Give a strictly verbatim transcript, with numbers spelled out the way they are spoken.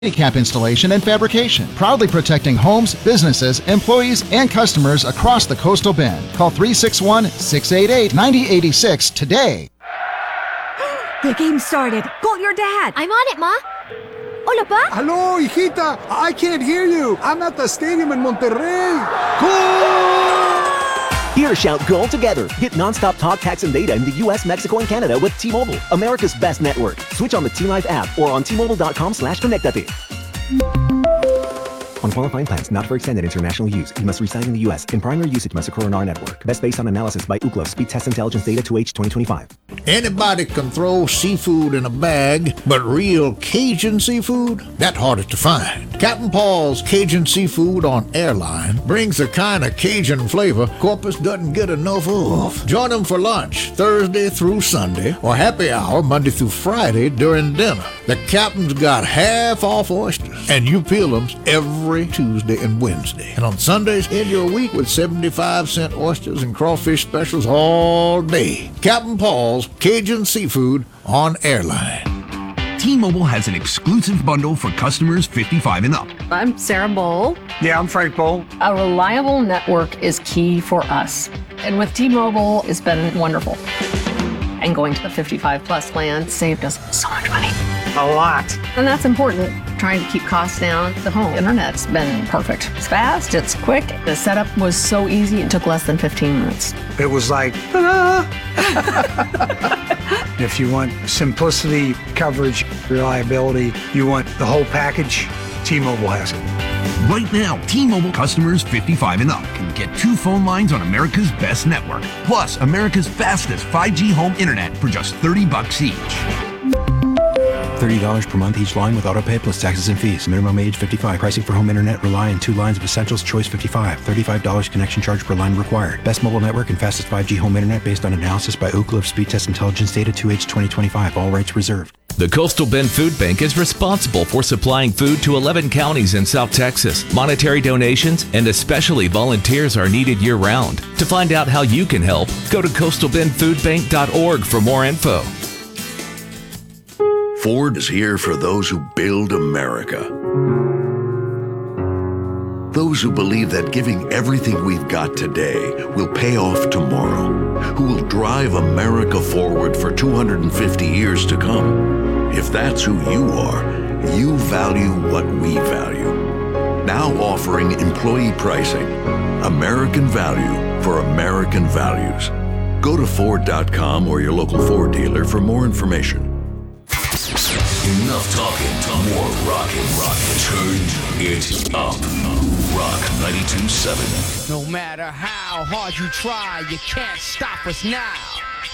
Handicap installation and fabrication, proudly protecting homes, businesses, employees, and customers across the Coastal Bend. Call three six one, six eight eight, nine zero eight six today. The game started. Call your dad. I'm on it, Ma. Hola, Pa. Hello, hijita. I can't hear you. I'm at the stadium in Monterrey. Goal! Here, shout goal together. Get nonstop talk, text, and data in the U S, Mexico, and Canada with T-Mobile, America's best network. Switch on the T-Life app or on T Mobile dot com slash connectate. On qualifying plans not for extended international use, you must reside in the U S and primary usage must occur on our network. Best based on analysis by Ookla Speed Test Intelligence Data two H twenty twenty-five. Anybody can throw seafood in a bag, but real Cajun seafood, that's harder to find. Captain Paul's Cajun Seafood on Airline brings the kind of Cajun flavor Corpus doesn't get enough of. Join them for lunch Thursday through Sunday or happy hour Monday through Friday during dinner. The captain's got half off oysters, and you peel them every Tuesday and Wednesday. And on Sundays, end your week with seventy-five cent oysters and crawfish specials all day. Captain Paul's Cajun Seafood on Airline. T-Mobile has an exclusive bundle for customers fifty-five and up. I'm Sarah Bowl. Yeah, I'm Frank Bowl. A reliable network is key for us. And with T-Mobile, it's been wonderful. And going to the fifty-five plus plan saved us so much money. A lot. And that's important. Trying to keep costs down. The home internet's been perfect. It's fast, it's quick. The setup was so easy, it took less than fifteen minutes. It was like, ta-da! If you want simplicity, coverage, reliability, you want the whole package, T-Mobile has it. Right now, T-Mobile customers fifty-five and up can get two phone lines on America's best network, plus America's fastest five G home internet for just thirty bucks each. thirty dollars per month each line with autopay plus taxes and fees. Minimum age fifty-five. Pricing for home internet rely on two lines of Essentials Choice fifty-five. thirty-five dollars connection charge per line required. Best mobile network and fastest five G home internet based on analysis by Ookla of Speed Test Intelligence Data two H twenty twenty-five. All rights reserved. The Coastal Bend Food Bank is responsible for supplying food to eleven counties in South Texas. Monetary donations and especially volunteers are needed year-round. To find out how you can help, go to coastal bend food bank dot org for more info. Ford is here for those who build America. Those who believe that giving everything we've got today will pay off tomorrow. Who will drive America forward for two hundred fifty years to come. If that's who you are, you value what we value. Now offering employee pricing. American value for American values. Go to Ford dot com or your local Ford dealer for more information. Enough talking, more rockin', rockin'. Turn it up. Rock ninety-two point seven. No matter how hard you try, you can't stop us now.